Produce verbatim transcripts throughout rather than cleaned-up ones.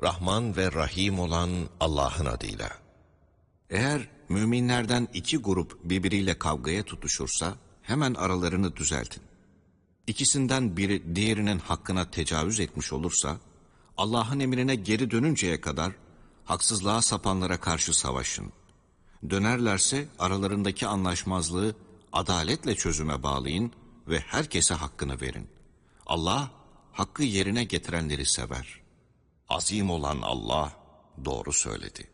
Rahman ve Rahim olan Allah'ın adıyla. Eğer müminlerden iki grup birbiriyle kavgaya tutuşursa hemen aralarını düzeltin. İkisinden biri diğerinin hakkına tecavüz etmiş olursa Allah'ın emrine geri dönünceye kadar haksızlığa sapanlara karşı savaşın. Dönerlerse aralarındaki anlaşmazlığı adaletle çözüme bağlayın ve herkese hakkını verin. Allah hakkı yerine getirenleri sever. Azim olan Allah doğru söyledi.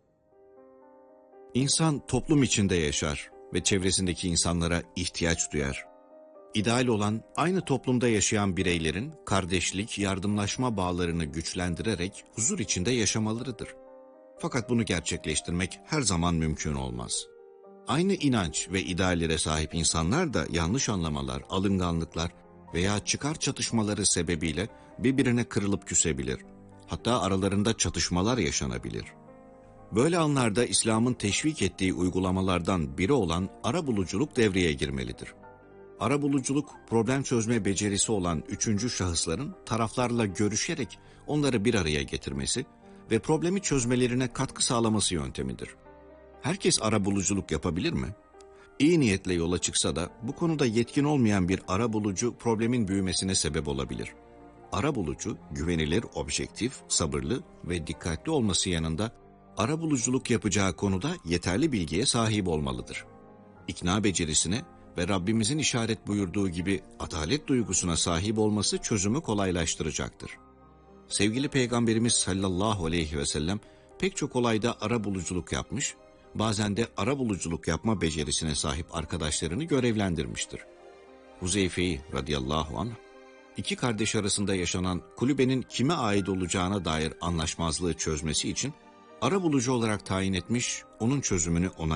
İnsan toplum içinde yaşar ve çevresindeki insanlara ihtiyaç duyar. İdeal olan aynı toplumda yaşayan bireylerin kardeşlik, yardımlaşma bağlarını güçlendirerek huzur içinde yaşamalarıdır. Fakat bunu gerçekleştirmek her zaman mümkün olmaz. Aynı inanç ve ideallere sahip insanlar da yanlış anlamalar, alınganlıklar veya çıkar çatışmaları sebebiyle birbirine kırılıp küsebilir. Hatta aralarında çatışmalar yaşanabilir. Böyle anlarda İslam'ın teşvik ettiği uygulamalardan biri olan arabuluculuk devreye girmelidir. Arabuluculuk, problem çözme becerisi olan üçüncü şahısların taraflarla görüşerek onları bir araya getirmesi ve problemi çözmelerine katkı sağlaması yöntemidir. Herkes arabuluculuk yapabilir mi? İyi niyetle yola çıksa da bu konuda yetkin olmayan bir arabulucu problemin büyümesine sebep olabilir. Arabulucu, güvenilir, objektif, sabırlı ve dikkatli olması yanında arabuluculuk yapacağı konuda yeterli bilgiye sahip olmalıdır. İkna becerisine ve Rabbimizin işaret buyurduğu gibi adalet duygusuna sahip olması çözümü kolaylaştıracaktır. Sevgili Peygamberimiz sallallahu aleyhi ve sellem pek çok olayda arabuluculuk yapmış, bazen de arabuluculuk yapma becerisine sahip arkadaşlarını görevlendirmiştir. Huzeyfe'yi radıyallahu anh, iki kardeş arasında yaşanan kulübenin kime ait olacağına dair anlaşmazlığı çözmesi için arabulucu olarak tayin etmiş, onun çözümünü ona